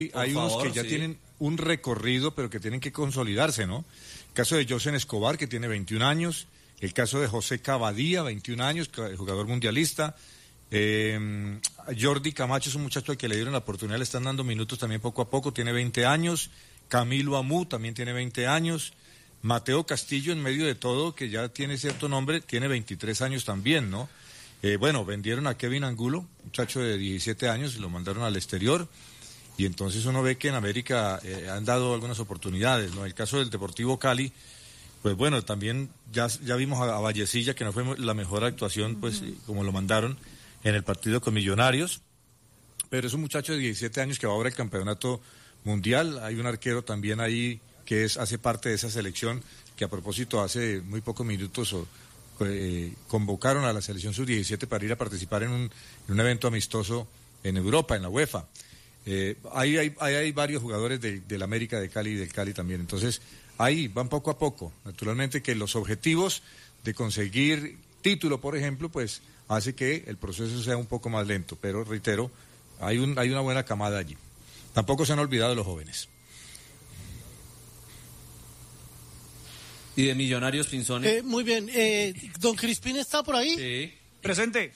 Hay unos que ya tienen un recorrido, pero que tienen que consolidarse, ¿no? El caso de Josen Escobar, que tiene 21 años. El caso de José Cavadía, 21 años, jugador mundialista. Jordi Camacho es un muchacho al que le dieron la oportunidad, le están dando minutos también poco a poco, tiene 20 años. Camilo Amú también tiene 20 años. Mateo Castillo, en medio de todo, que ya tiene cierto nombre, tiene 23 años también, ¿no? Bueno, vendieron a Kevin Angulo, muchacho de 17 años, y lo mandaron al exterior. Y entonces uno ve que en América han dado algunas oportunidades, ¿no? El caso del Deportivo Cali, pues bueno, también ya vimos a Vallecilla, que no fue la mejor actuación, pues como lo mandaron en el partido con Millonarios, pero es un muchacho de 17 años que va ahora al campeonato mundial. Hay un arquero también ahí que hace parte de esa selección, que a propósito hace muy pocos minutos convocaron a la selección sub-17 para ir a participar en un evento amistoso en Europa, en la UEFA. Hay varios jugadores del América de Cali y del Cali también, entonces ahí van poco a poco. Naturalmente que los objetivos de conseguir título, por ejemplo, pues hace que el proceso sea un poco más lento, pero reitero, hay una buena camada allí. Tampoco se han olvidado los jóvenes. ¿Y de Millonarios, Pinzone? Muy bien. ¿Don Crispín está por ahí? Sí. Presente.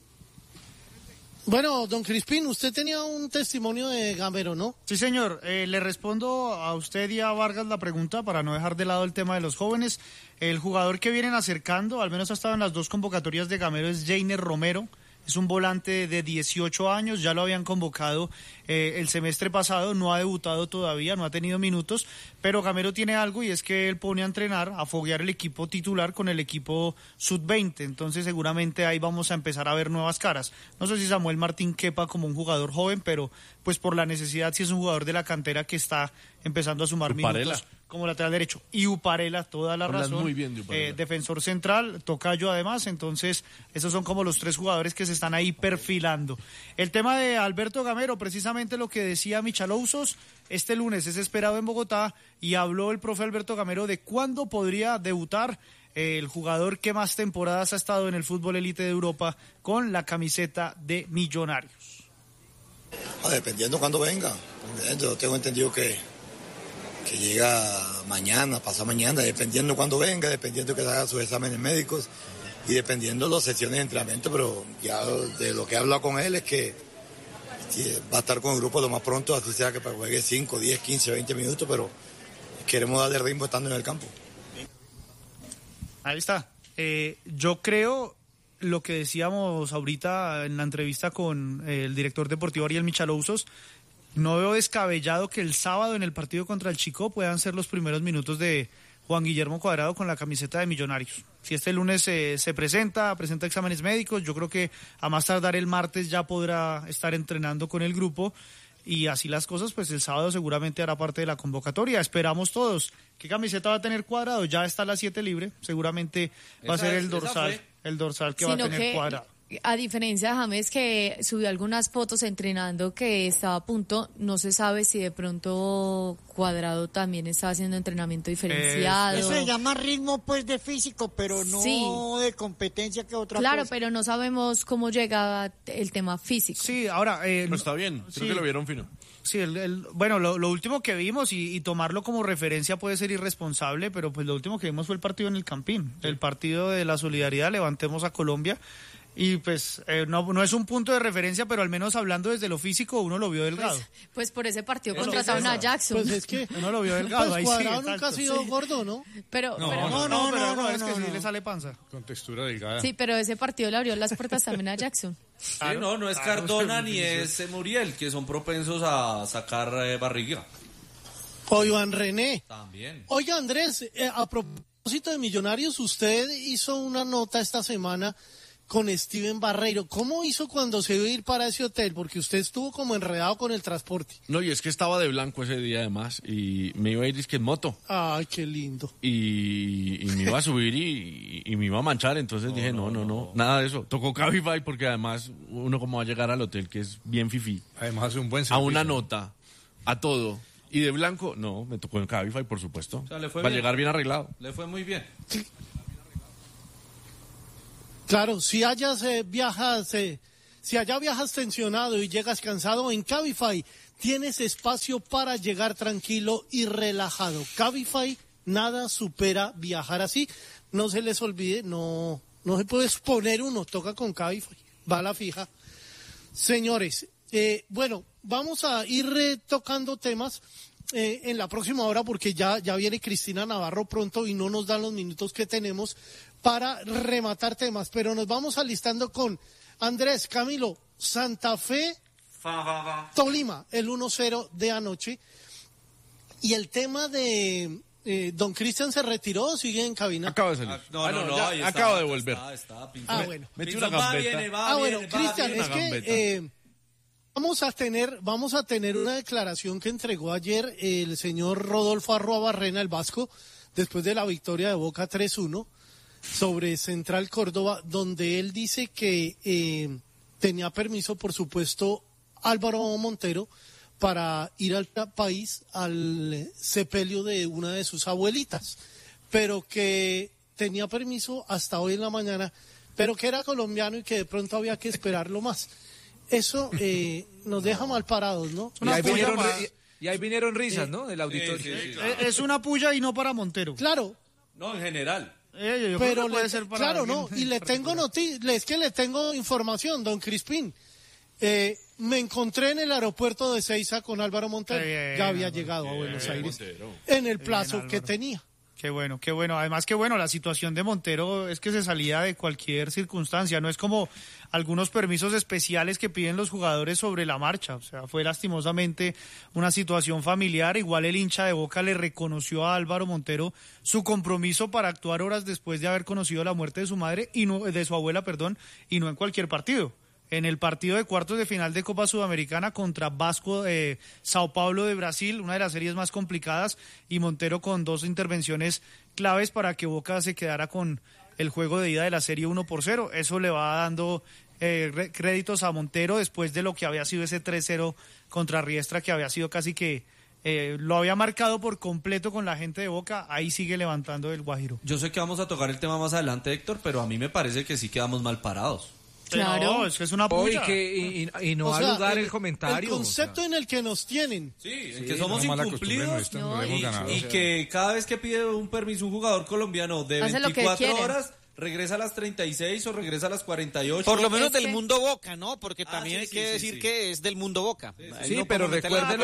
Bueno, don Crispín, usted tenía un testimonio de Gamero, ¿no? Sí, señor. Le respondo a usted y a Vargas la pregunta para no dejar de lado el tema de los jóvenes. El jugador que vienen acercando, al menos ha estado en las dos convocatorias de Gamero, es Jainer Romero. Es un volante de 18 años, ya lo habían convocado el semestre pasado, no ha debutado todavía, no ha tenido minutos, pero Gamero tiene algo y es que él pone a entrenar, a foguear el equipo titular con el equipo sub-20, entonces seguramente ahí vamos a empezar a ver nuevas caras. No sé si Samuel Martín quepa como un jugador joven, pero pues por la necesidad sí es un jugador de la cantera que está empezando a sumar minutos como lateral derecho. Y Uparela, toda la razón, muy bien de Uparela. defensor central, tocayo además, entonces esos son como los tres jugadores que se están ahí perfilando. El tema de Alberto Gamero, precisamente lo que decía Michalouzos, este lunes es esperado en Bogotá y habló el profe Alberto Gamero de cuándo podría debutar el jugador que más temporadas ha estado en el fútbol élite de Europa con la camiseta de Millonarios. Dependiendo cuando venga, yo tengo entendido que llega mañana, pasado mañana, dependiendo cuando venga, dependiendo que haga sus exámenes médicos y dependiendo las sesiones de entrenamiento, pero ya de lo que he hablado con él es que va a estar con el grupo lo más pronto, así sea que juegue 5, 10, 15, 20 minutos, pero queremos darle ritmo estando en el campo. Ahí está. Yo creo lo que decíamos ahorita en la entrevista con el director deportivo Ariel Michalouzos. No veo descabellado que el sábado en el partido contra el Chico puedan ser los primeros minutos de Juan Guillermo Cuadrado con la camiseta de Millonarios. Si este lunes se presenta exámenes médicos, yo creo que a más tardar el martes ya podrá estar entrenando con el grupo y así las cosas, pues el sábado seguramente hará parte de la convocatoria. Esperamos todos. ¿Qué camiseta va a tener Cuadrado? Ya está la 7 libre, seguramente va a ser el dorsal que va a tener Cuadrado. A diferencia de James, que subió algunas fotos entrenando que estaba a punto, no se sabe si de pronto Cuadrado también está haciendo entrenamiento diferenciado. Eso se llama ritmo pues de físico, pero no de competencia que otra cosa. Claro, pero no sabemos cómo llega el tema físico. Sí, ahora... Pero está bien, creo que lo vieron fino. Sí, bueno, lo último que vimos y tomarlo como referencia puede ser irresponsable, pero pues lo último que vimos fue el partido en el Campín, el partido de la solidaridad, levantemos a Colombia. Y pues no es un punto de referencia, pero al menos hablando desde lo físico uno lo vio delgado. Pues por ese partido contrataron a Jackson. Pues es que uno lo vio delgado. Pues ahí Cuadrado sí, nunca ha sido gordo, ¿no? Pero es que sí le sale panza. Con textura delgada. Sí, pero ese partido le abrió las puertas también a Jackson. Sí, no es Cardona ni es Muriel, que son propensos a sacar barriga. O Iván René. También. Oiga, Andrés, a propósito de Millonarios, usted hizo una nota esta semana con Steven Barreiro. ¿Cómo hizo cuando se iba a ir para ese hotel? Porque usted estuvo como enredado con el transporte. No, y es que estaba de blanco ese día además, y me iba a ir disque en moto. Ay, qué lindo. Y me iba a subir y me iba a manchar, entonces dije, no, nada de eso. Tocó Cabify porque además uno como va a llegar al hotel, que es bien fifí. Además hace un buen servicio. A una nota, a todo. Y de blanco, no, me tocó en Cabify, por supuesto. O sea, le fue va bien. A llegar bien arreglado. Le fue muy bien. Claro, si allá se viaja, se Si allá viajas tensionado y llegas cansado, en Cabify tienes espacio para llegar tranquilo y relajado. Cabify, nada supera viajar así. No se les olvide, no se puede exponer uno, toca con Cabify, va a la fija. Señores, bueno, vamos a ir tocando temas en la próxima hora porque ya viene Cristina Navarro pronto y no nos dan los minutos que tenemos para rematar temas, pero nos vamos alistando con Andrés, Camilo, Santa Fe, Tolima, el 1-0 de anoche. Y el tema de Don Cristian se retiró o sigue en cabina. Acaba de salir. No, acaba de volver. Bueno. Metió una gambeta. Bueno, Cristian, es que vamos a tener una declaración que entregó ayer el señor Rodolfo Arruabarrena, el vasco, después de la victoria de Boca 3-1 sobre Central Córdoba, donde él dice que tenía permiso, por supuesto, Álvaro Montero para ir al país al sepelio de una de sus abuelitas, pero que tenía permiso hasta hoy en la mañana, pero que era colombiano y que de pronto había que esperarlo más. Eso nos deja mal parados, ¿no? Y ahí vinieron risas, ¿no? Del auditorio. Sí. Es una puya y no para Montero. Claro. No, en general. Yo pero creo que puede ser para claro, alguien no, y le tengo es que le tengo información, don Crispín. Me encontré en el aeropuerto de Seiza con Álvaro Montero. Ya había llegado a Buenos Aires en el plazo que tenía. Qué bueno. Además, qué bueno, la situación de Montero es que se salía de cualquier circunstancia. No es como algunos permisos especiales que piden los jugadores sobre la marcha. O sea, fue lastimosamente una situación familiar. Igual el hincha de Boca le reconoció a Álvaro Montero su compromiso para actuar horas después de haber conocido la muerte de su madre y no, de su abuela, y no en cualquier partido. En el partido de cuartos de final de Copa Sudamericana contra Vasco de Sao Paulo de Brasil, una de las series más complicadas, y Montero con 2 intervenciones claves para que Boca se quedara con el juego de ida de la serie 1-0. Eso le va dando créditos a Montero después de lo que había sido ese 3-0 contra Riestra, que había sido casi que lo había marcado por completo con la gente de Boca. Ahí sigue levantando el Guajiro. Yo sé que vamos a tocar el tema más adelante, Héctor, pero a mí me parece que sí quedamos mal parados. Claro. No, es que es una puya. Y no va a lugar el comentario. El concepto en el que nos tienen. Sí, en que somos incumplidos y que cada vez que pide un permiso un jugador colombiano de 24 horas, regresa a las 36 o regresa a las 48. Por lo menos del mundo Boca, ¿no? Porque también hay que decir que es del mundo Boca. Sí, no pero recuerde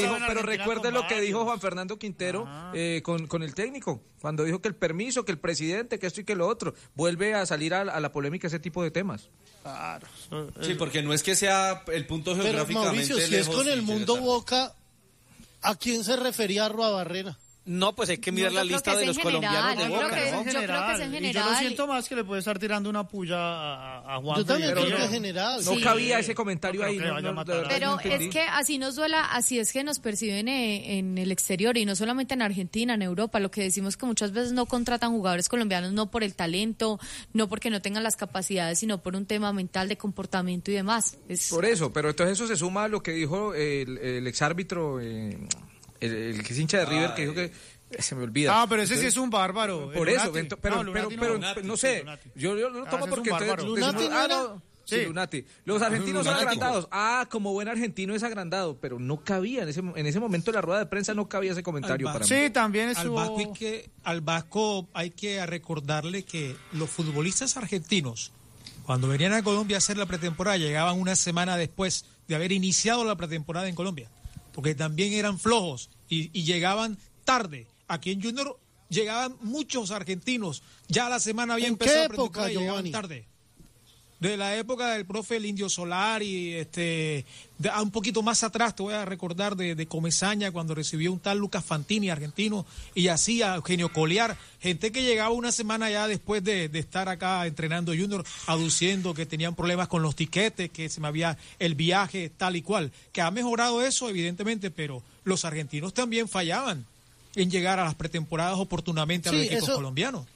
lo que dijo Juan Fernando Quintero con el técnico, cuando dijo que el permiso, que el presidente, que esto y que lo otro. Vuelve a salir a la polémica ese tipo de temas. Claro. Sí, porque no es que sea el punto Pero geográficamente Mauricio, si es con el mundo Boca, ¿a quién se refería Arruabarrena? No, pues hay que mirar la lista de los colombianos de Boca, yo creo que es en general. Y yo lo siento más que le puede estar tirando una puya a Juan. Yo también creo que en general. No cabía ese comentario ahí. Pero es que así nos duela, así es que nos perciben en el exterior y no solamente en Argentina, en Europa. Lo que decimos que muchas veces no contratan jugadores colombianos no por el talento, no porque no tengan las capacidades, sino por un tema mental de comportamiento y demás. Por eso, pero entonces eso se suma a lo que dijo el exárbitro, el que es hincha de River, que dijo que se me olvida. Pero ese sí es un bárbaro. Por eso, pero Lunati, no sé, yo lo tomo porque Lunati Lunati. Los argentinos son agrandados. Como buen argentino es agrandado, pero no cabía en ese momento en la rueda de prensa, no cabía ese comentario para mí. Sí, también es al Vasco hay que recordarle que los futbolistas argentinos, cuando venían a Colombia a hacer la pretemporada, llegaban una semana después de haber iniciado la pretemporada en Colombia, porque también eran flojos y llegaban tarde. Aquí en Junior llegaban muchos argentinos, ya la semana había empezado la pretemporada y llegaban tarde. De la época del profe el Indio Solari, un poquito más atrás te voy a recordar de Comesaña, cuando recibió un tal Lucas Fantini, argentino, y así a Eugenio Coliar, gente que llegaba una semana ya después de estar acá entrenando Junior, aduciendo que tenían problemas con los tiquetes, que se me había el viaje tal y cual, que ha mejorado eso evidentemente, pero los argentinos también fallaban en llegar a las pretemporadas oportunamente a los equipos colombianos.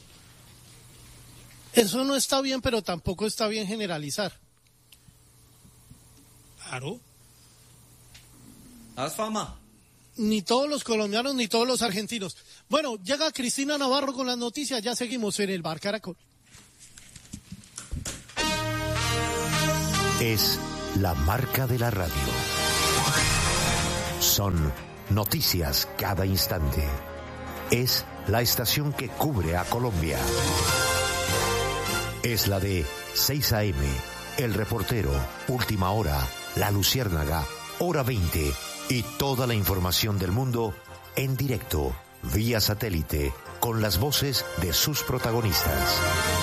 Eso no está bien, pero tampoco está bien generalizar. Claro. Haz fama. Ni todos los colombianos, ni todos los argentinos. Bueno, llega Cristina Navarro con las noticias, ya seguimos en el Bar Caracol. Es la marca de la radio. Son noticias cada instante. Es la estación que cubre a Colombia. Es la de 6 AM, El Reportero, Última Hora, La Luciérnaga, Hora 20 y toda la información del mundo en directo, vía satélite, con las voces de sus protagonistas.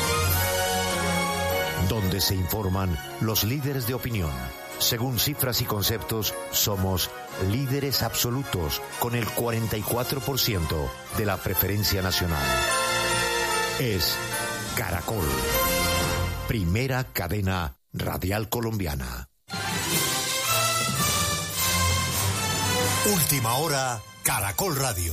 Donde se informan los líderes de opinión. Según cifras y conceptos, somos líderes absolutos con el 44% de la preferencia nacional. Es Caracol, primera cadena radial colombiana. Última Hora, Caracol Radio.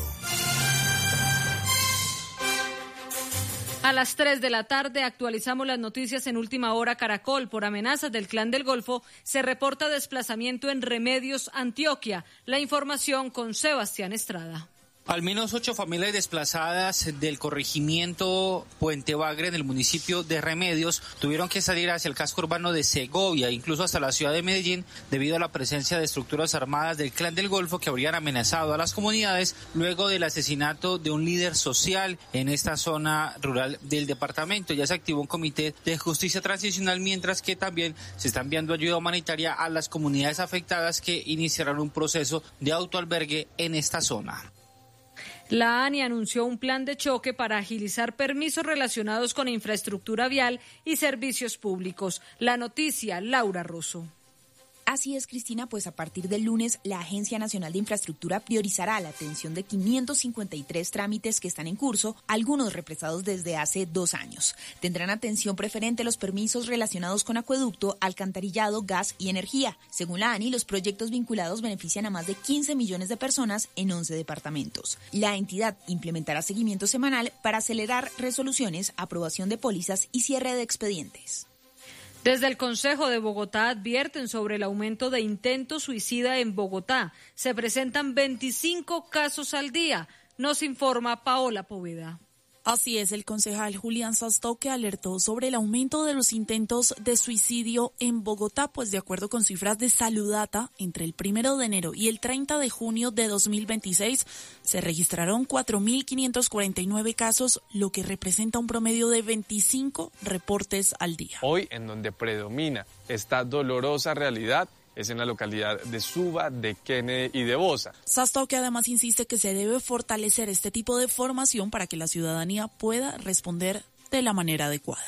A las 3 de la tarde actualizamos las noticias en Última Hora Caracol. Por amenazas del Clan del Golfo se reporta desplazamiento en Remedios, Antioquia. La información con Sebastián Estrada. Al menos 8 familias desplazadas del corregimiento Puente Bagre en el municipio de Remedios tuvieron que salir hacia el casco urbano de Segovia, incluso hasta la ciudad de Medellín, debido a la presencia de estructuras armadas del Clan del Golfo que habrían amenazado a las comunidades luego del asesinato de un líder social en esta zona rural del departamento. Ya se activó un comité de justicia transicional, mientras que también se está enviando ayuda humanitaria a las comunidades afectadas que iniciarán un proceso de autoalbergue en esta zona. La ANI anunció un plan de choque para agilizar permisos relacionados con infraestructura vial y servicios públicos. La noticia, Laura Rosso. Así es, Cristina, pues a partir del lunes la Agencia Nacional de Infraestructura priorizará la atención de 553 trámites que están en curso, algunos represados desde hace 2 años. Tendrán atención preferente los permisos relacionados con acueducto, alcantarillado, gas y energía. Según la ANI, los proyectos vinculados benefician a más de 15 millones de personas en 11 departamentos. La entidad implementará seguimiento semanal para acelerar resoluciones, aprobación de pólizas y cierre de expedientes. Desde el Consejo de Bogotá advierten sobre el aumento de intento suicida en Bogotá. Se presentan 25 casos al día, nos informa Paola Poveda. Así es, el concejal Julián Sastoque alertó sobre el aumento de los intentos de suicidio en Bogotá, pues de acuerdo con cifras de Saludata, entre el 1 de enero y el 30 de junio de 2026 se registraron 4.549 casos, lo que representa un promedio de 25 reportes al día. Hoy, en donde predomina esta dolorosa realidad, es en la localidad de Suba, de Kennedy y de Bosa. Sastoque además insiste que se debe fortalecer este tipo de formación para que la ciudadanía pueda responder de la manera adecuada.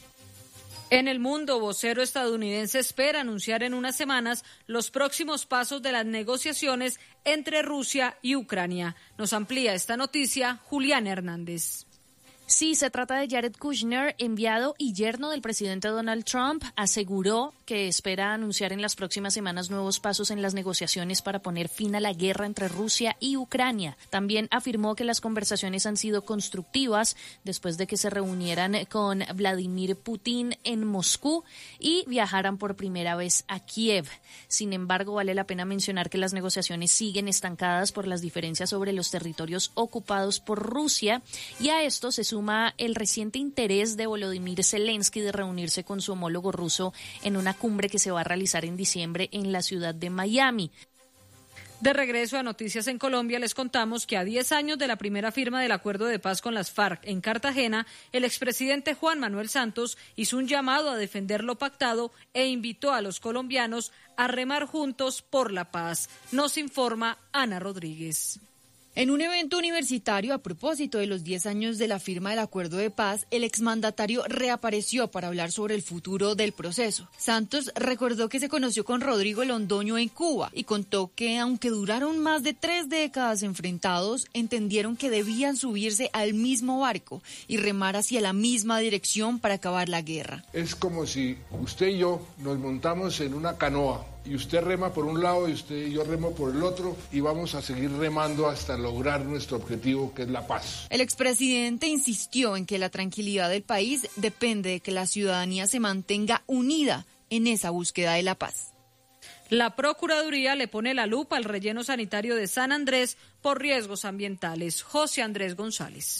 En el mundo, vocero estadounidense espera anunciar en unas semanas los próximos pasos de las negociaciones entre Rusia y Ucrania. Nos amplía esta noticia Julián Hernández. Sí, se trata de Jared Kushner, enviado y yerno del presidente Donald Trump. Aseguró que espera anunciar en las próximas semanas nuevos pasos en las negociaciones para poner fin a la guerra entre Rusia y Ucrania. También afirmó que las conversaciones han sido constructivas después de que se reunieran con Vladimir Putin en Moscú y viajaran por primera vez a Kiev. Sin embargo, vale la pena mencionar que las negociaciones siguen estancadas por las diferencias sobre los territorios ocupados por Rusia, y a esto se suma el reciente interés de Volodymyr Zelensky de reunirse con su homólogo ruso en una cumbre que se va a realizar en diciembre en la ciudad de Miami. De regreso a Noticias en Colombia, les contamos que a 10 años de la primera firma del acuerdo de paz con las FARC en Cartagena, el expresidente Juan Manuel Santos hizo un llamado a defender lo pactado e invitó a los colombianos a remar juntos por la paz. Nos informa Ana Rodríguez. En un evento universitario a propósito de los 10 años de la firma del acuerdo de paz, el exmandatario reapareció para hablar sobre el futuro del proceso. Santos recordó que se conoció con Rodrigo Londoño en Cuba y contó que aunque duraron más de 3 décadas enfrentados, entendieron que debían subirse al mismo barco y remar hacia la misma dirección para acabar la guerra. Es como si usted y yo nos montamos en una canoa y usted rema por un lado y usted y yo remo por el otro y vamos a seguir remando hasta lograr nuestro objetivo, que es la paz. El expresidente insistió en que la tranquilidad del país depende de que la ciudadanía se mantenga unida en esa búsqueda de la paz. La Procuraduría le pone la lupa al relleno sanitario de San Andrés por riesgos ambientales. José Andrés González.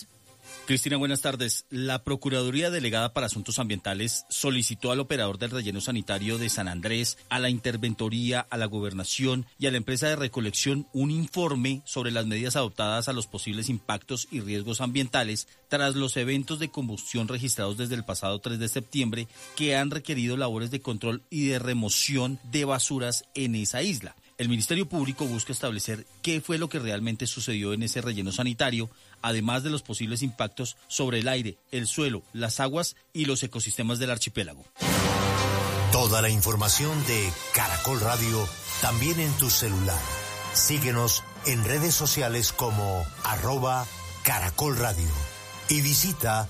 Cristina, buenas tardes. La Procuraduría Delegada para Asuntos Ambientales solicitó al operador del relleno sanitario de San Andrés, a la Interventoría, a la Gobernación y a la empresa de recolección un informe sobre las medidas adoptadas a los posibles impactos y riesgos ambientales tras los eventos de combustión registrados desde el pasado 3 de septiembre que han requerido labores de control y de remoción de basuras en esa isla. El Ministerio Público busca establecer qué fue lo que realmente sucedió en ese relleno sanitario, además de los posibles impactos sobre el aire, el suelo, las aguas y los ecosistemas del archipiélago. Toda la información de Caracol Radio también en tu celular. Síguenos en redes sociales como @Caracol Radio y visita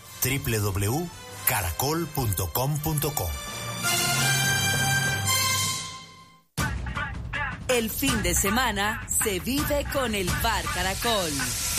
www.caracol.com.co. El fin de semana se vive con el Bar Caracol.